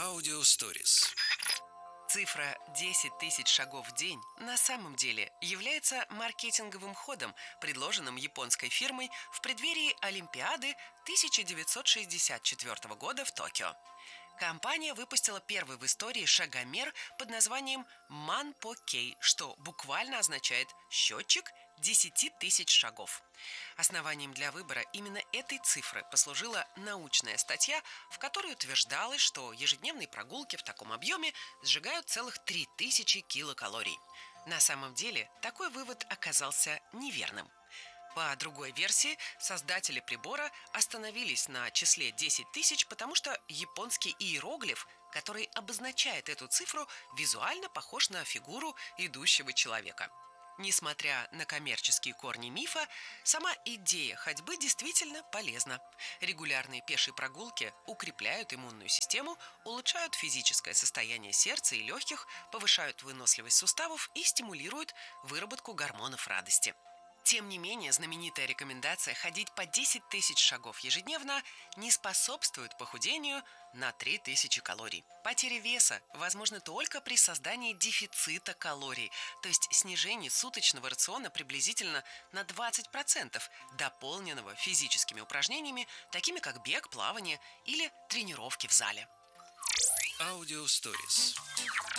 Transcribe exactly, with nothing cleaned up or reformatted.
Аудио Stories. Цифра десять тысяч шагов в день на самом деле является маркетинговым ходом, предложенным японской фирмой в преддверии Олимпиады тысяча девятьсот шестьдесят четвёртого года в Токио. Компания выпустила первый в истории шагомер под названием Манпокей, что буквально означает «счетчик десяти тысяч шагов». Основанием для выбора именно этой цифры послужила научная статья, в которой утверждалось, что ежедневные прогулки в таком объеме сжигают целых три тысячи килокалорий. На самом деле такой вывод оказался неверным. По другой версии, создатели прибора остановились на числе десять тысяч, потому что японский иероглиф, который обозначает эту цифру, визуально похож на фигуру идущего человека. Несмотря на коммерческие корни мифа, сама идея ходьбы действительно полезна. Регулярные пешие прогулки укрепляют иммунную систему, улучшают физическое состояние сердца и легких, повышают выносливость суставов и стимулируют выработку гормонов радости. Тем не менее, знаменитая рекомендация ходить по десять тысяч шагов ежедневно не способствует похудению на три тысячи калорий. Потеря веса возможна только при создании дефицита калорий, то есть снижении суточного рациона приблизительно на двадцать процентов, дополненного физическими упражнениями, такими как бег, плавание или тренировки в зале. Аудио Stories.